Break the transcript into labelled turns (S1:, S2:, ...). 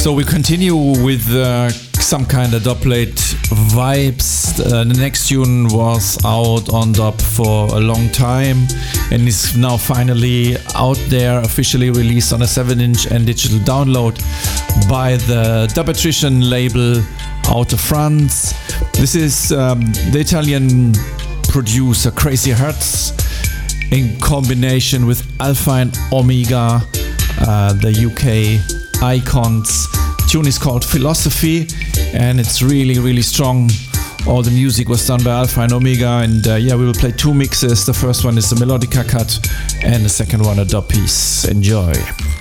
S1: So we continue with some kind of dubplate vibes. The next tune was out on dub for a long time and is now finally out there, officially released on a 7-inch and digital download by the Dubatrition label out of France. This is the Italian producer Crazy Hertz in combination with Alpha and Omega, the UK icons. Tune is called Philosophy and it's really, really strong. All the music was done by Alpha and Omega, and we will play two mixes. The first one is a melodica cut and the second one a dub piece. Enjoy.